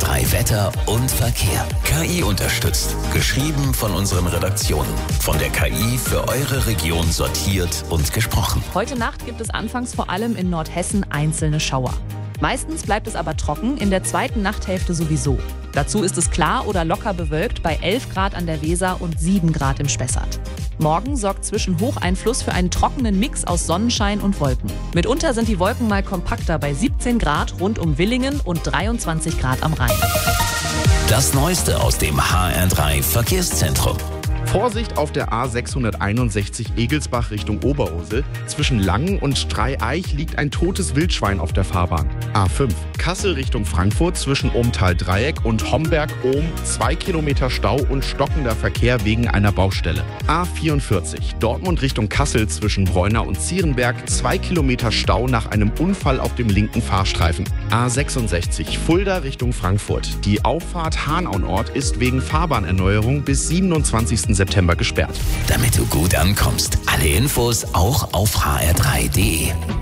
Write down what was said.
HR3 Wetter und Verkehr. KI unterstützt. Geschrieben von unseren Redaktionen. Von der KI für eure Region sortiert und gesprochen. Heute Nacht gibt es anfangs vor allem in Nordhessen einzelne Schauer. Meistens bleibt es aber trocken, in der zweiten Nachthälfte sowieso. Dazu ist es klar oder locker bewölkt bei 11 Grad an der Weser und 7 Grad im Spessart. Morgen sorgt zwischen Hocheinfluss für einen trockenen Mix aus Sonnenschein und Wolken. Mitunter sind die Wolken mal kompakter bei 17 Grad rund um Willingen und 23 Grad am Rhein. Das Neueste aus dem HR3 Verkehrszentrum. Vorsicht auf der A661 Egelsbach Richtung Oberursel. Zwischen Langen und Dreieich liegt ein totes Wildschwein auf der Fahrbahn. A5 Kassel Richtung Frankfurt zwischen Ohmtal-Dreieck und Homberg-Ohm 2 Kilometer Stau und stockender Verkehr wegen einer Baustelle. A44 Dortmund Richtung Kassel zwischen Bräuna und Zierenberg 2 Kilometer Stau nach einem Unfall auf dem linken Fahrstreifen. A66 Fulda Richtung Frankfurt. Die Auffahrt Hanau-Nord ist wegen Fahrbahnerneuerung bis 27. September gesperrt. Damit du gut ankommst. Alle Infos auch auf hr3.de.